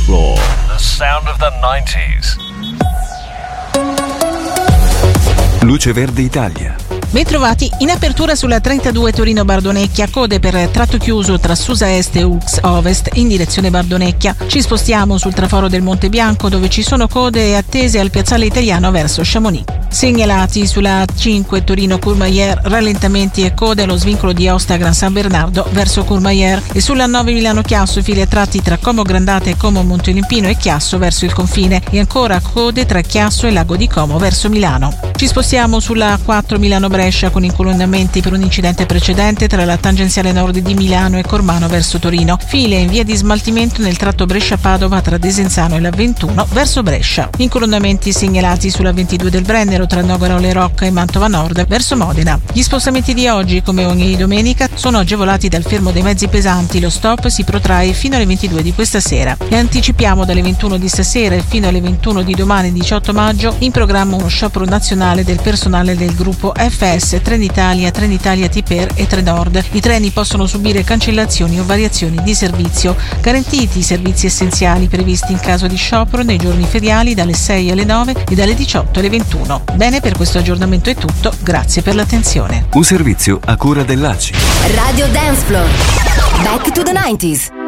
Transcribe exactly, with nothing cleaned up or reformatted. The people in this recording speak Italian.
floor. The sound of the nineties. Luce Verde Italia. Bentrovati, in apertura sulla trentadue Torino-Bardonecchia, code per tratto chiuso tra Susa Est e Ux Ovest in direzione Bardonecchia. Ci spostiamo sul traforo del Monte Bianco, dove ci sono code attese al piazzale Italiano verso Chamonix. Segnalati sulla A cinque Torino-Courmayeur rallentamenti e code allo svincolo di Aosta Gran San Bernardo verso Courmayeur, e sulla nove Milano-Chiasso fili a tratti tra Como Grandata e Como Montolimpino e Chiasso verso il confine, e ancora code tra Chiasso e Lago di Como verso Milano. Ci spostiamo sulla A quattro Milano-Brescia con incolonnamenti per un incidente precedente tra la tangenziale nord di Milano e Cormano verso Torino, file in via di smaltimento nel tratto Brescia-Padova tra Desenzano e la ventuno verso Brescia. Incolonnamenti segnalati sulla ventidue del Brennero tra Nogaro Le Rocca e Mantova Nord verso Modena. Gli spostamenti di oggi, come ogni domenica, sono agevolati dal fermo dei mezzi pesanti. Lo stop si protrae fino alle ventidue di questa sera, e anticipiamo dalle ventuno di stasera e fino alle ventuno di domani diciotto maggio in programma uno sciopero nazionale del personale del gruppo F S, Trenitalia, Trenitalia Tiper e Trenord. I treni possono subire cancellazioni o variazioni di servizio. Garantiti i servizi essenziali previsti in caso di sciopero nei giorni feriali dalle sei alle nove e dalle diciotto alle ventuno. Bene, per questo aggiornamento è tutto, grazie per l'attenzione. Un servizio a cura dell'A C I. Radio Dance Floor. Back to the nineties.